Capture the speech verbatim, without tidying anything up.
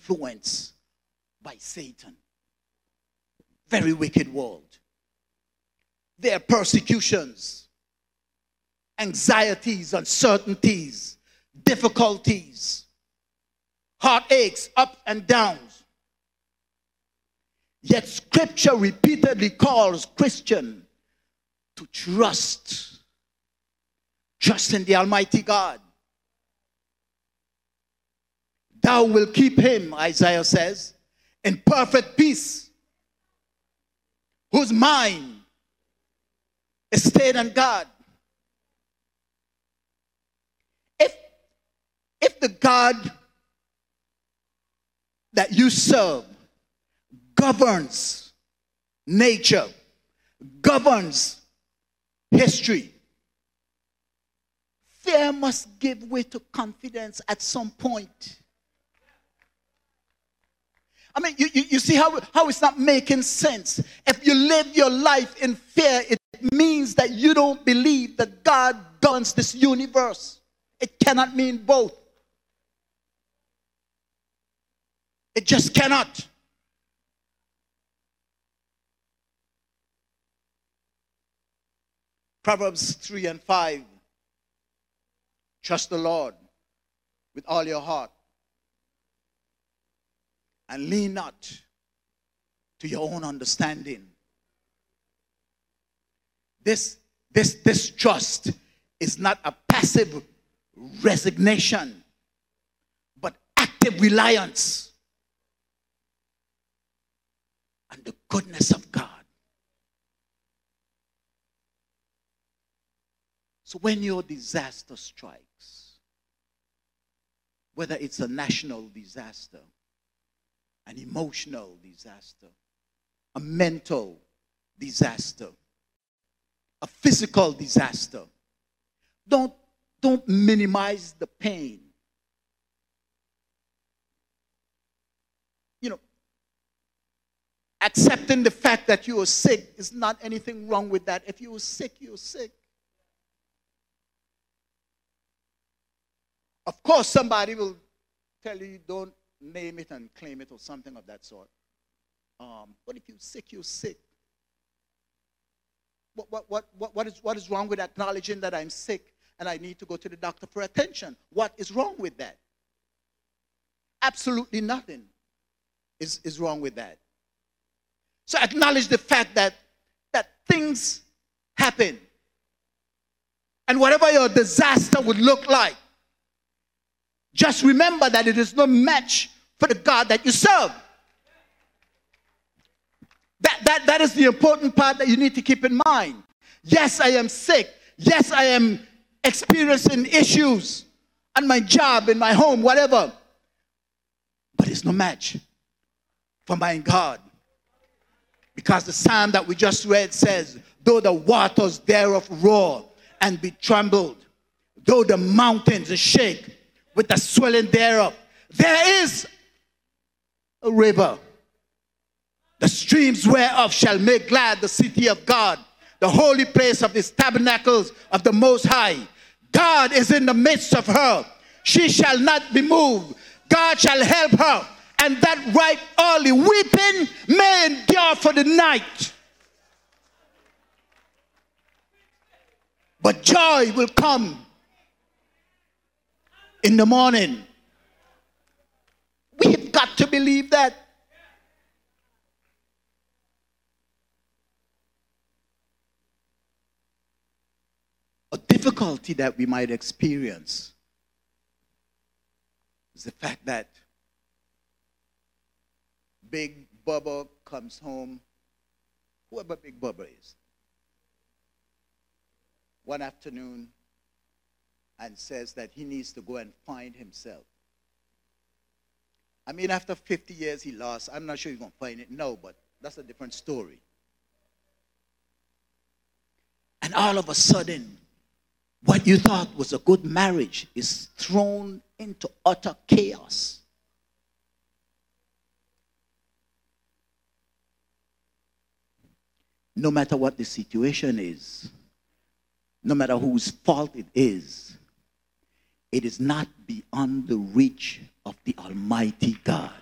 influenced by Satan. Very wicked world. There are persecutions, anxieties, uncertainties, difficulties, heartaches, ups and downs. Yet Scripture repeatedly calls Christians to trust. Trust in the Almighty God. Thou will keep him, Isaiah says, in perfect peace, whose mind is stayed on God. If, if the God that you serve governs nature, governs history, fear must give way to confidence at some point. I mean, you, you, you see how, how it's not making sense. If you live your life in fear, it means that you don't believe that God governs this universe. It cannot mean both. It just cannot. Proverbs three and five. Trust the Lord with all your heart, and lean not to your own understanding. This, this, this trust is not a passive resignation, but active reliance on the goodness of God. So when your disaster strikes, whether it's a national disaster, an emotional disaster, a mental disaster, a physical disaster, don't, don't minimize the pain. You know, accepting the fact that you are sick is not anything wrong with that. If you are sick, you're sick. Of course, somebody will tell you, don't name it and claim it or something of that sort. Um, but if you're sick, you're sick. What, what, what, what, what, is, what is wrong with acknowledging that I'm sick and I need to go to the doctor for attention? What is wrong with that? Absolutely nothing is, is wrong with that. So acknowledge the fact that, that things happen. And whatever your disaster would look like, just remember that it is no match for the God that you serve. That, that, that is the important part that you need to keep in mind. Yes, I am sick. Yes, I am experiencing issues on my job, in my home, whatever. But it's no match for my God. Because the psalm that we just read says, though the waters thereof roar and be trembled, though the mountains shake with the swelling thereof, there is a river, the streams whereof shall make glad the city of God, the holy place of his tabernacles of the Most High. God is in the midst of her. She shall not be moved. God shall help her. And that right early weeping may endure for the night, but joy will come in the morning. We've got to believe that. A difficulty that we might experience is the fact that Big Bubba comes home, whoever Big Bubba is, one afternoon and says that he needs to go and find himself. I mean, after fifty years he lost. I'm not sure he's going to find it. No, but that's a different story. And all of a sudden, what you thought was a good marriage is thrown into utter chaos. No matter what the situation is, no matter whose fault it is, it is not beyond the reach of the Almighty God.